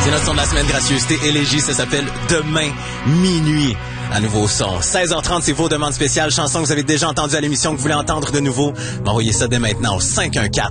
C'est notre son de la semaine, gracieuseté élégie, ça s'appelle Demain minuit. Un nouveau son. 16h30, c'est vos demandes spéciales, chansons que vous avez déjà entendues à l'émission, que vous voulez entendre de nouveau. M'envoyez ça dès maintenant au 514